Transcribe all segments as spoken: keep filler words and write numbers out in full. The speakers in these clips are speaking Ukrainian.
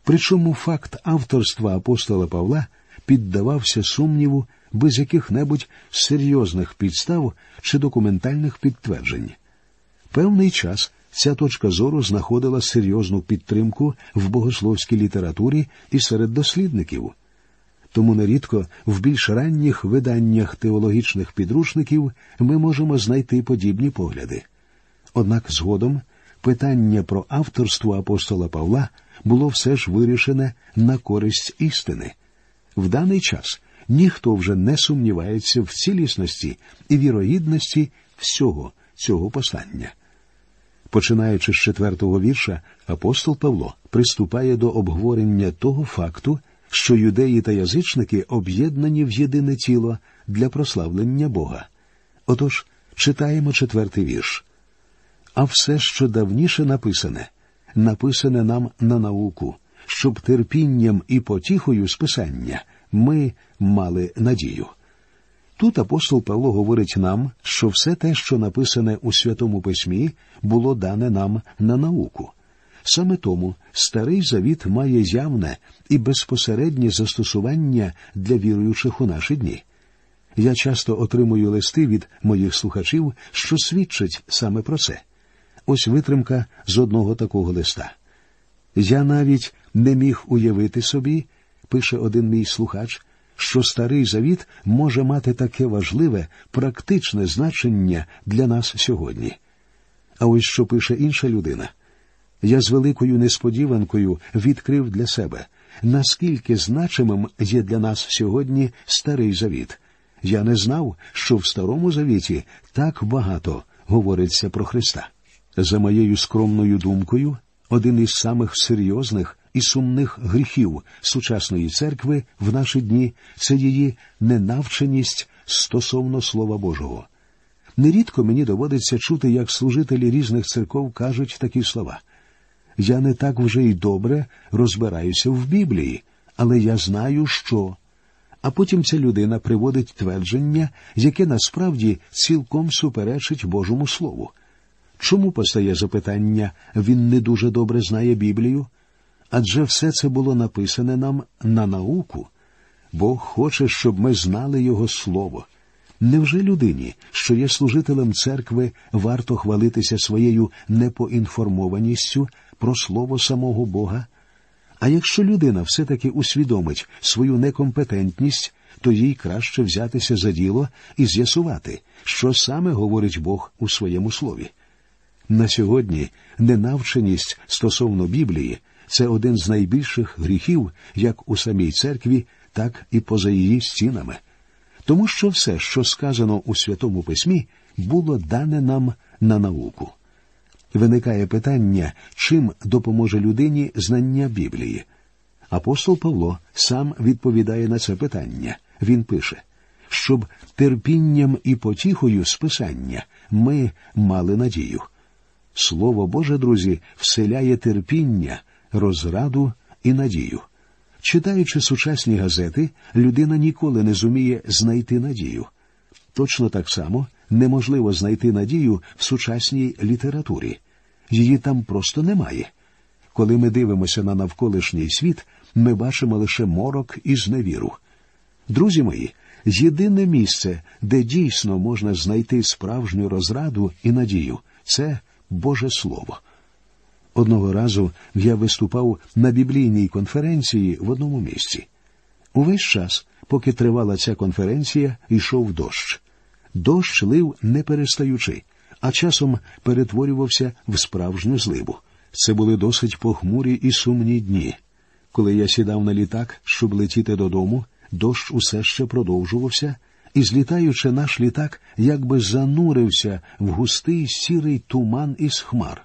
Причому факт авторства апостола Павла піддавався сумніву без яких-небудь серйозних підстав чи документальних підтверджень. Певний час ця точка зору знаходила серйозну підтримку в богословській літературі і серед дослідників. Тому нерідко в більш ранніх виданнях теологічних підручників ми можемо знайти подібні погляди. Однак згодом питання про авторство апостола Павла було все ж вирішене на користь істини. В даний час ніхто вже не сумнівається в цілісності і вірогідності всього цього послання. Починаючи з четвертого вірша, апостол Павло приступає до обговорення того факту, що юдеї та язичники об'єднані в єдине тіло для прославлення Бога. Отож, читаємо четвертий вірш. «А все, що давніше написане, написане нам на науку, щоб терпінням і потіхою з Писання ми мали надію». Тут апостол Павло говорить нам, що все те, що написане у Святому Письмі, було дане нам на науку. Саме тому Старий Завіт має явне і безпосереднє застосування для віруючих у наші дні. Я часто отримую листи від моїх слухачів, що свідчать саме про це. Ось витримка з одного такого листа. «Я навіть не міг уявити собі, – пише один мій слухач, – що Старий Завіт може мати таке важливе, практичне значення для нас сьогодні». А ось що пише інша людина. «Я з великою несподіванкою відкрив для себе, наскільки значимим є для нас сьогодні Старий Завіт. Я не знав, що в Старому Завіті так багато говориться про Христа». За моєю скромною думкою, один із самих серйозних і сумних гріхів сучасної церкви в наші дні – це її ненавченість стосовно Слова Божого. Нерідко мені доводиться чути, як служителі різних церков кажуть такі слова. «Я не так вже й добре розбираюся в Біблії, але я знаю, що…» А потім ця людина приводить твердження, яке насправді цілком суперечить Божому Слову. Чому постає запитання, він не дуже добре знає Біблію? Адже все це було написане нам на науку. Бог хоче, щоб ми знали Його Слово. Невже людині, що є служителем церкви, варто хвалитися своєю непоінформованістю про Слово самого Бога? А якщо людина все-таки усвідомить свою некомпетентність, то їй краще взятися за діло і з'ясувати, що саме говорить Бог у своєму Слові. На сьогодні ненавченість стосовно Біблії – це один з найбільших гріхів як у самій церкві, так і поза її стінами. Тому що все, що сказано у Святому Письмі, було дане нам на науку. Виникає питання, чим допоможе людині знання Біблії. Апостол Павло сам відповідає на це питання. Він пише, щоб терпінням і потіхою з Писання ми мали надію. Слово Боже, друзі, вселяє терпіння, розраду і надію. Читаючи сучасні газети, людина ніколи не зуміє знайти надію. Точно так само неможливо знайти надію в сучасній літературі. Її там просто немає. Коли ми дивимося на навколишній світ, ми бачимо лише морок і зневіру. Друзі мої, єдине місце, де дійсно можна знайти справжню розраду і надію – це Боже Слово. Одного разу я виступав на біблійній конференції в одному місці. Увесь час, поки тривала ця конференція, йшов дощ. Дощ лив не перестаючи, а часом перетворювався в справжню зливу. Це були досить похмурі і сумні дні. Коли я сідав на літак, щоб летіти додому, дощ усе ще продовжувався, і, злітаючи, наш літак якби занурився в густий сірий туман із хмар.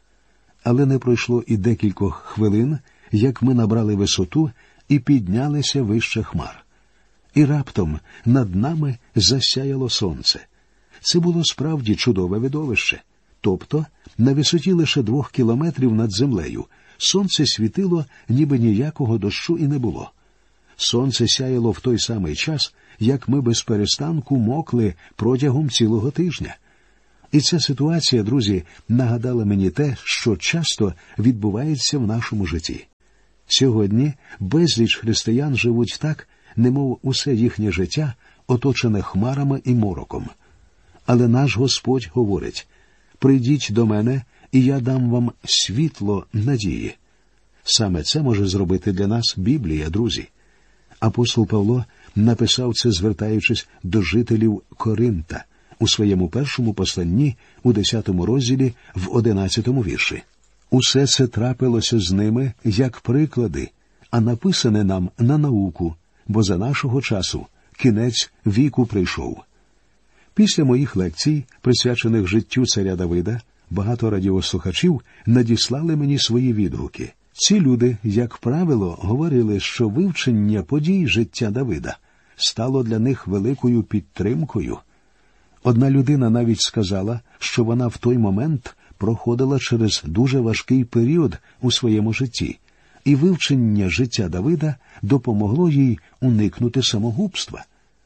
Але не пройшло і декількох хвилин, як ми набрали висоту і піднялися вище хмар. І раптом над нами засяяло сонце. Це було справді чудове видовище. Тобто, на висоті лише двох кілометрів над землею сонце світило, ніби ніякого дощу і не було. Сонце сяяло в той самий час, як ми без перестанку мокли протягом цілого тижня. І ця ситуація, друзі, нагадала мені те, що часто відбувається в нашому житті. Сьогодні безліч християн живуть так, немов усе їхнє життя оточене хмарами і мороком. Але наш Господь говорить: «Прийдіть до мене, і я дам вам світло надії». Саме це може зробити для нас Біблія, друзі. Апостол Павло написав це, звертаючись до жителів Коринта у своєму першому посланні у десятому розділі в одинадцятому вірші. «Усе це трапилося з ними як приклади, а написане нам на науку, бо за нашого часу кінець віку прийшов». Після моїх лекцій, присвячених життю царя Давида, багато радіослухачів надіслали мені свої відгуки. Ці люди, як правило, говорили, що вивчення подій життя Давида стало для них великою підтримкою. Одна людина навіть сказала, що вона в той момент проходила через дуже важкий період у своєму житті, і вивчення життя Давида допомогло їй уникнути самогубства.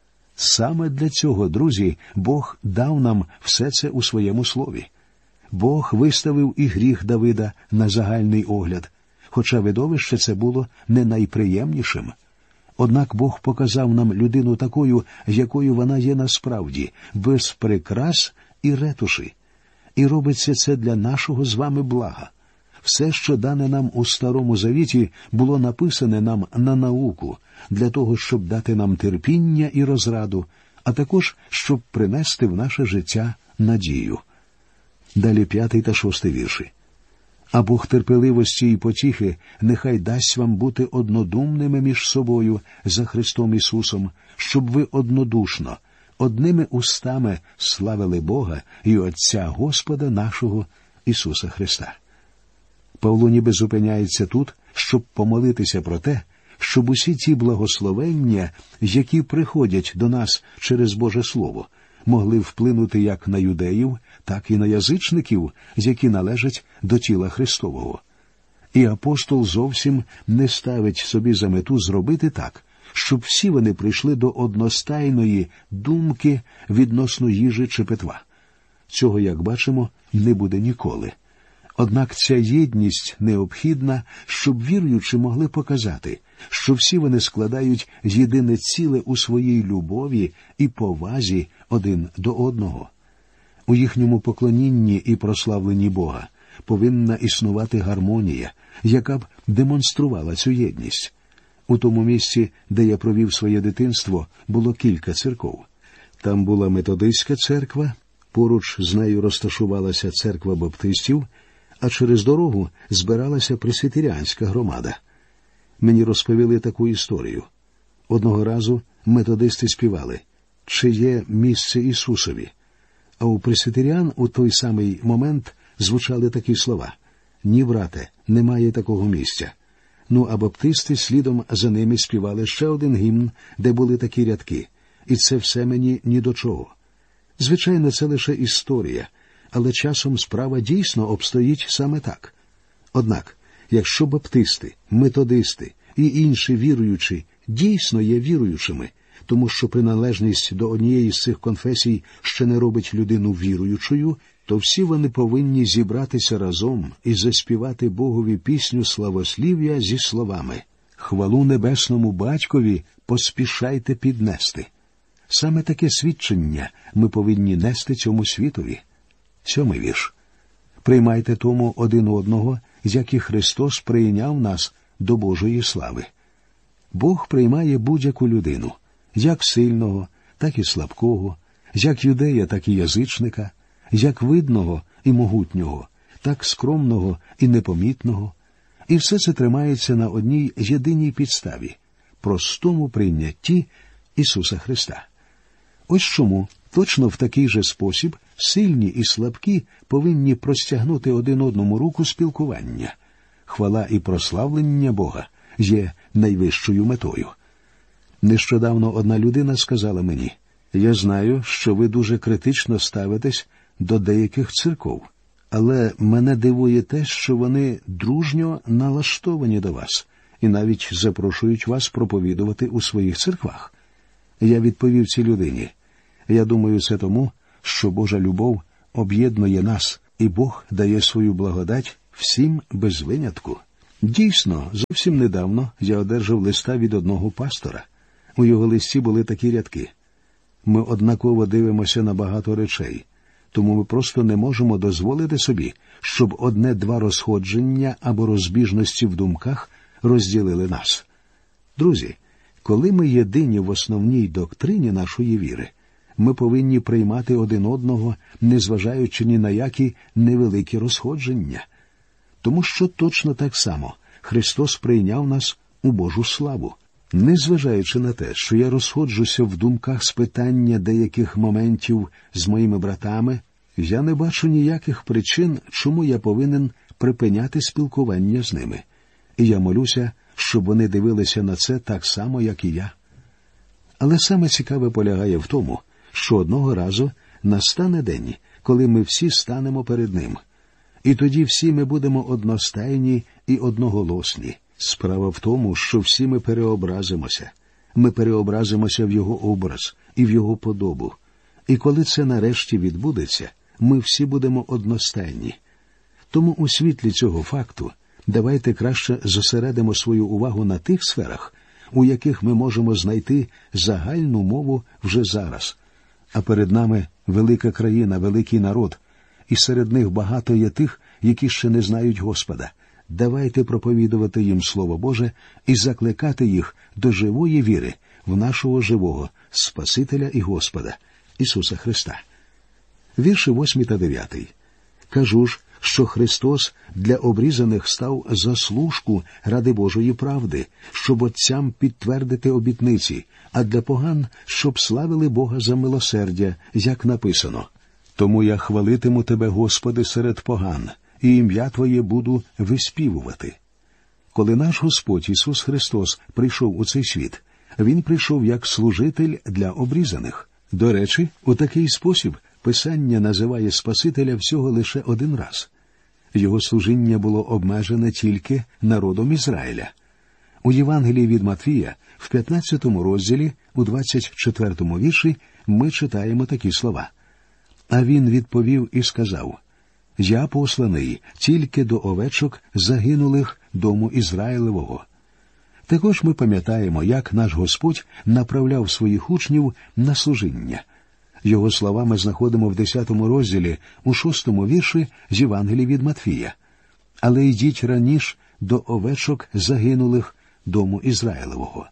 Саме для цього, друзі, Бог дав нам все це у своєму слові. Бог виставив і гріх Давида на загальний огляд, хоча видовище це було не найприємнішим. Однак Бог показав нам людину такою, якою вона є насправді, без прикрас і ретуші. І робиться це для нашого з вами блага. Все, що дане нам у Старому Завіті, було написане нам на науку, для того, щоб дати нам терпіння і розраду, а також, щоб принести в наше життя надію. Далі п'ятий та шостий вірші. «А Бог терпеливості і потіхи нехай дасть вам бути однодумними між собою за Христом Ісусом, щоб ви однодушно, одними устами славили Бога і Отця Господа нашого Ісуса Христа». Павло ніби зупиняється тут, щоб помолитися про те, щоб усі ті благословення, які приходять до нас через Боже Слово, могли вплинути як на юдеїв, так і на язичників, які належать до тіла Христового. І апостол зовсім не ставить собі за мету зробити так, щоб всі вони прийшли до одностайної думки відносно їжі чи питва. Цього, як бачимо, не буде ніколи. Однак ця єдність необхідна, щоб віруючі могли показати, що всі вони складають єдине ціле у своїй любові і повазі один до одного. У їхньому поклонінні і прославленні Бога повинна існувати гармонія, яка б демонструвала цю єдність. У тому місці, де я провів своє дитинство, було кілька церков. Там була методистська церква, поруч з нею розташувалася церква баптистів, а через дорогу збиралася пресвітеріанська громада. Мені розповіли таку історію. Одного разу методисти співали «Чи є місце Ісусові?», а у пресвітеріан у той самий момент звучали такі слова «Ні, брате, немає такого місця». Ну, а баптисти слідом за ними співали ще один гімн, де були такі рядки «І це все мені ні до чого». Звичайно, це лише історія, але часом справа дійсно обстоїть саме так. Однак, якщо баптисти, методисти і інші віруючі дійсно є віруючими, тому що приналежність до однієї з цих конфесій ще не робить людину віруючою, то всі вони повинні зібратися разом і заспівати Богові пісню славослів'я зі словами «Хвалу небесному Батькові поспішайте піднести». Саме таке свідчення ми повинні нести цьому світові. Сьомий вірш. «Приймайте тому один одного, як і Христос прийняв нас до Божої слави». Бог приймає будь-яку людину, як сильного, так і слабкого, як юдея, так і язичника, як видного і могутнього, так скромного і непомітного. І все це тримається на одній єдиній підставі – простому прийнятті Ісуса Христа. Ось чому точно в такий же спосіб сильні і слабкі повинні простягнути один одному руку спілкування. Хвала і прославлення Бога є найвищою метою. Нещодавно одна людина сказала мені: «Я знаю, що ви дуже критично ставитесь до деяких церков, але мене дивує те, що вони дружньо налаштовані до вас і навіть запрошують вас проповідувати у своїх церквах». Я відповів цій людині: «Я думаю, це тому, що Божа любов об'єднує нас, і Бог дає свою благодать всім без винятку». Дійсно, зовсім недавно я одержав листа від одного пастора. У його листі були такі рядки. Ми однаково дивимося на багато речей, тому ми просто не можемо дозволити собі, щоб одне-два розходження або розбіжності в думках розділили нас. Друзі, коли ми єдині в основній доктрині нашої віри, ми повинні приймати один одного, незважаючи ні на які невеликі розходження. Тому що точно так само Христос прийняв нас у Божу славу. Незважаючи на те, що я розходжуся в думках з питання деяких моментів з моїми братами, я не бачу ніяких причин, чому я повинен припиняти спілкування з ними. І я молюся, щоб вони дивилися на це так само, як і я. Але саме цікаве полягає в тому, що одного разу настане день, коли ми всі станемо перед Ним. І тоді всі ми будемо одностайні і одноголосні. Справа в тому, що всі ми переобразимося. Ми переобразимося в Його образ і в Його подобу. І коли це нарешті відбудеться, ми всі будемо одностайні. Тому у світлі цього факту давайте краще зосередимо свою увагу на тих сферах, у яких ми можемо знайти загальну мову вже зараз. А перед нами велика країна, великий народ, і серед них багато є тих, які ще не знають Господа. Давайте проповідувати їм Слово Боже і закликати їх до живої віри в нашого живого Спасителя і Господа, Ісуса Христа. Вірші восьмий та дев'ятий. «Кажу ж, що Христос для обрізаних став заслужку ради Божої правди, щоб отцям підтвердити обітниці, а для поган, щоб славили Бога за милосердя, як написано. Тому я хвалитиму Тебе, Господи, серед поган, і ім'я Твоє буду виспівувати». Коли наш Господь Ісус Христос прийшов у цей світ, Він прийшов як служитель для обрізаних. До речі, у такий спосіб Писання називає Спасителя всього лише один раз. Його служіння було обмежене тільки народом Ізраїля. У Євангелії від Матвія, в п'ятнадцятому розділі, у двадцять четвертому вірші, ми читаємо такі слова. «А він відповів і сказав: Я посланий тільки до овечок загинулих дому Ізраїлевого». Також ми пам'ятаємо, як наш Господь направляв своїх учнів на служіння. Його слова ми знаходимо в десятому розділі, у шостому вірші з Євангелії від Матвія. «Але йдіть раніш до овечок загинулих дому Ізраїлевого».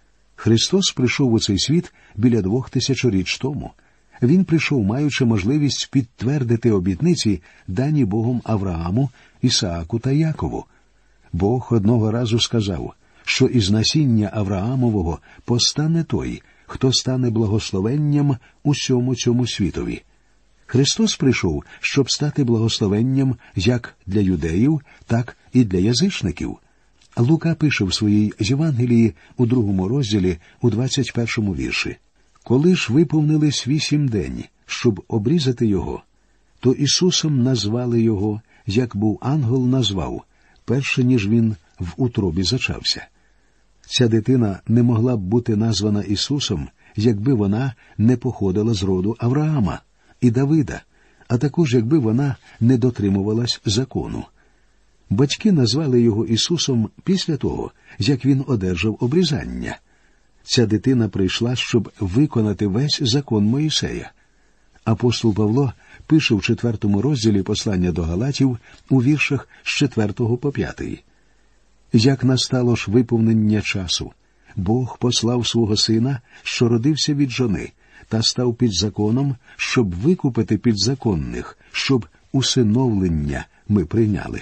Христос прийшов у цей світ біля двох тисячоріч тому. Він прийшов, маючи можливість підтвердити обітниці, дані Богом Аврааму, Ісааку та Якову. Бог одного разу сказав, що із насіння Авраамового постане той, хто стане благословенням усьому цьому світові. Христос прийшов, щоб стати благословенням як для юдеїв, так і для язичників. Лука пише в своїй Євангелії у другому розділі, у двадцять першому вірші. «Коли ж виповнились вісім день, щоб обрізати його, то Ісусом назвали його, як був ангел назвав, перше, ніж він в утробі зачався». Ця дитина не могла б бути названа Ісусом, якби вона не походила з роду Авраама і Давида, а також якби вона не дотримувалась закону. Батьки назвали його Ісусом після того, як він одержав обрізання. Ця дитина прийшла, щоб виконати весь закон Моїсея. Апостол Павло пише в четвертому розділі послання до Галатів у віршах з четвертого по п'ятий. «Як настало ж виповнення часу, Бог послав свого Сина, що родився від жони, та став під законом, щоб викупити підзаконних, щоб усиновлення ми прийняли».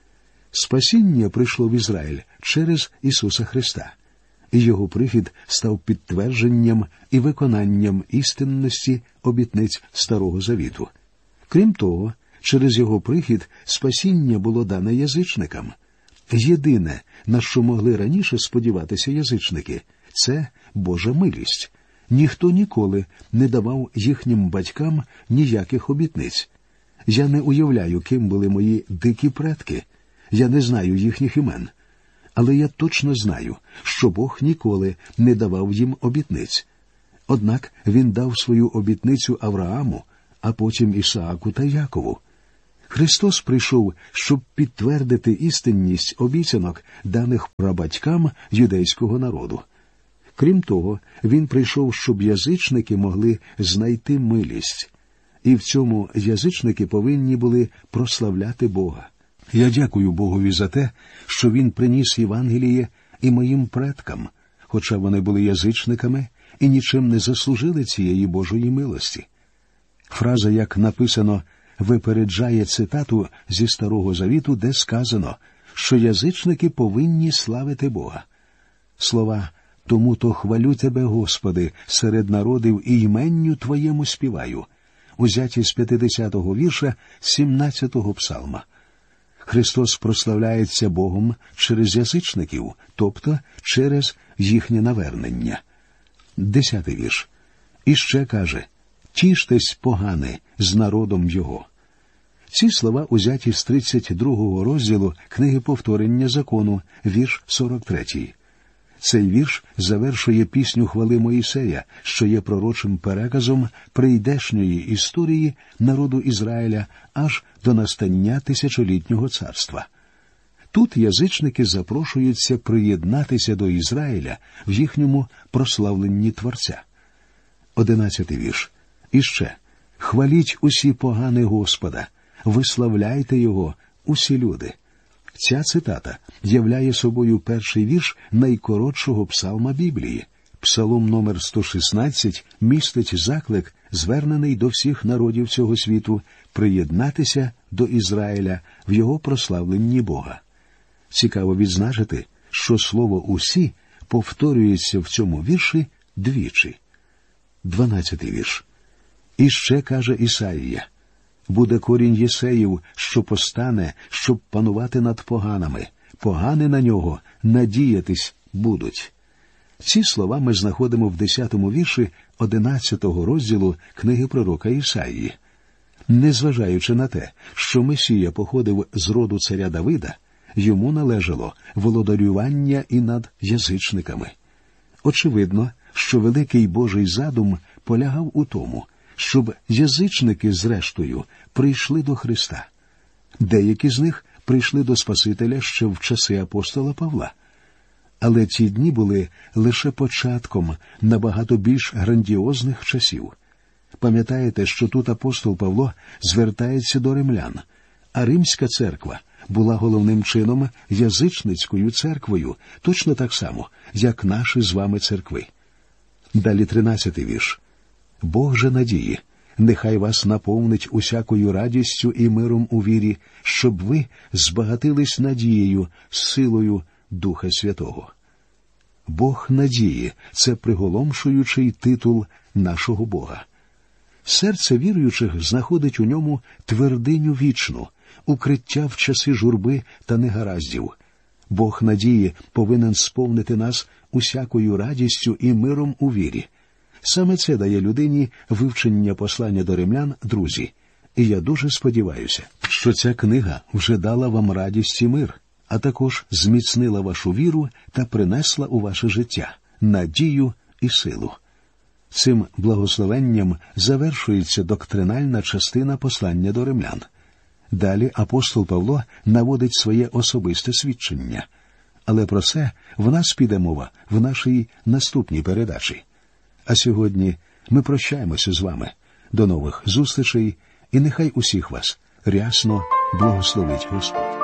Спасіння прийшло в Ізраїль через Ісуса Христа. І Його прихід став підтвердженням і виконанням істинності обітниць Старого Завіту. Крім того, через Його прихід спасіння було дане язичникам. Єдине, на що могли раніше сподіватися язичники, це Божа милість. Ніхто ніколи не давав їхнім батькам ніяких обітниць. Я не уявляю, ким були мої дикі предки. Я не знаю їхніх імен. Але я точно знаю, що Бог ніколи не давав їм обітниць. Однак Він дав свою обітницю Аврааму, а потім Ісааку та Якову. Христос прийшов, щоб підтвердити істинність обіцянок, даних прабатькам юдейського народу. Крім того, Він прийшов, щоб язичники могли знайти милість. І в цьому язичники повинні були прославляти Бога. Я дякую Богові за те, що Він приніс Євангеліє і моїм предкам, хоча вони були язичниками і нічим не заслужили цієї Божої милості. Фраза, як написано, випереджає цитату зі Старого Завіту, де сказано, що язичники повинні славити Бога. Слова «Тому то хвалю Тебе, Господи, серед народів і йменню Твоєму співаю», узяті з п'ятдесятого вірша сімнадцятого псалма. Христос прославляється Богом через язичників, тобто через їхнє навернення. Десятий вірш. І ще каже: «Тіштесь, погане, з народом Його». Ці слова узяті з тридцять другого розділу книги Повторення закону, вірш сорок третій. Цей вірш завершує пісню хвали Моїсея, що є пророчим переказом прийдешньої історії народу Ізраїля аж до настання тисячолітнього царства. Тут язичники запрошуються приєднатися до Ізраїля в їхньому прославленні Творця. Одинадцятий вірш. І ще: «Хваліть усі погани Господа, виславляйте Його, усі люди». Ця цитата являє собою перший вірш найкоротшого псалма Біблії. Псалом номер сто шістнадцять містить заклик, звернений до всіх народів цього світу, приєднатися до Ізраїля в його прославленні Бога. Цікаво відзначити, що слово «усі» повторюється в цьому вірші двічі. Дванадцятий вірш. І ще каже Ісаїя: «Буде корінь Єсеїв, що постане, щоб панувати над поганами. Погани на нього надіятись будуть». Ці слова ми знаходимо в десятому вірші одинадцятого розділу книги пророка Ісаїї. Незважаючи на те, що Месія походив з роду царя Давида, йому належало володарювання і над язичниками. Очевидно, що великий Божий задум полягав у тому, щоб язичники, зрештою, прийшли до Христа. Деякі з них прийшли до Спасителя ще в часи апостола Павла. Але ці дні були лише початком набагато більш грандіозних часів. Пам'ятаєте, що тут апостол Павло звертається до римлян, а Римська церква була головним чином язичницькою церквою, точно так само, як наші з вами церкви. Далі тринадцятий вірш. «Бог же надії, нехай вас наповнить усякою радістю і миром у вірі, щоб ви збагатились надією, силою Духа Святого». Бог надії – це приголомшуючий титул нашого Бога. Серце віруючих знаходить у ньому твердиню вічну, укриття в часи журби та негараздів. Бог надії повинен сповнити нас усякою радістю і миром у вірі. Саме це дає людині вивчення послання до римлян, друзі. І я дуже сподіваюся, що ця книга вже дала вам радість і мир, а також зміцнила вашу віру та принесла у ваше життя надію і силу. Цим благословенням завершується доктринальна частина послання до римлян. Далі апостол Павло наводить своє особисте свідчення. Але про це в нас піде мова в нашій наступній передачі. А сьогодні ми прощаємося з вами. До нових зустрічей, і нехай усіх вас рясно благословить Господь.